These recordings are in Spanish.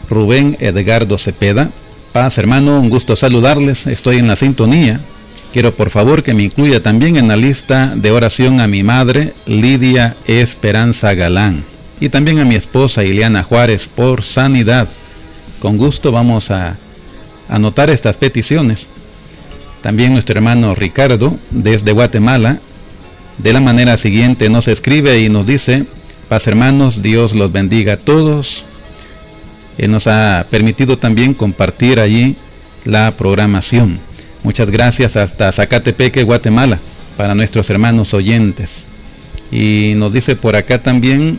Rubén Edgardo Cepeda. Paz, hermano, un gusto saludarles, estoy en la sintonía. Quiero por favor que me incluya también en la lista de oración a mi madre, Lidia Esperanza Galán, y también a mi esposa, Ileana Juárez, por sanidad. Con gusto vamos a anotar estas peticiones. También nuestro hermano Ricardo, desde Guatemala, de la manera siguiente nos escribe y nos dice: paz, hermanos, Dios los bendiga a todos. Él nos ha permitido también compartir allí la programación. Muchas gracias hasta Zacatepeque, Guatemala, para nuestros hermanos oyentes. Y nos dice por acá también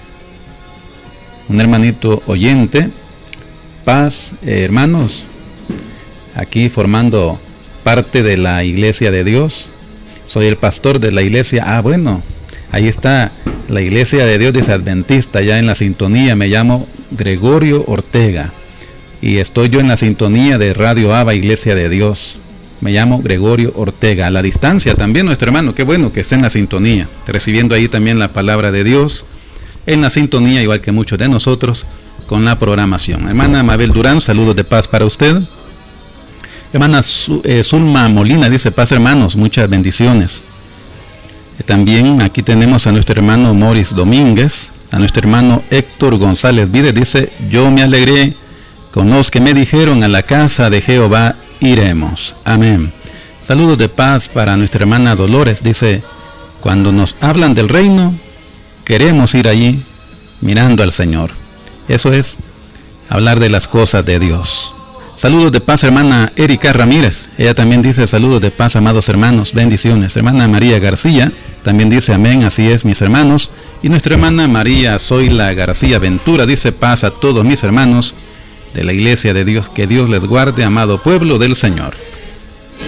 un hermanito oyente: paz, hermanos, aquí formando parte de la Iglesia de Dios. Soy el pastor de la iglesia. Bueno, ahí está la Iglesia de Dios de Adventista, ya en la sintonía. Me llamo Gregorio Ortega y estoy yo en la sintonía de Radio Abba, Iglesia de Dios. Me llamo Gregorio Ortega. A la distancia también nuestro hermano, qué bueno que esté en la sintonía, recibiendo ahí también la palabra de Dios, en la sintonía, igual que muchos de nosotros, con la programación. Hermana Mabel Durán, saludos de paz para usted. Hermana Zulma Molina dice: paz, hermanos, muchas bendiciones. También aquí tenemos a nuestro hermano Morris Domínguez, a nuestro hermano Héctor González Vides, dice: yo me alegré con los que me dijeron, a la casa de Jehová iremos. Amén. Saludos de paz para nuestra hermana Dolores, dice: cuando nos hablan del reino, queremos ir allí mirando al Señor. Eso es hablar de las cosas de Dios. Saludos de paz, hermana Erika Ramírez. Ella también dice: saludos de paz, amados hermanos, bendiciones. Hermana María García también dice: amén, así es, mis hermanos. Y nuestra hermana María Zoila García Ventura dice: paz a todos mis hermanos de la Iglesia de Dios, que Dios les guarde, amado pueblo del Señor.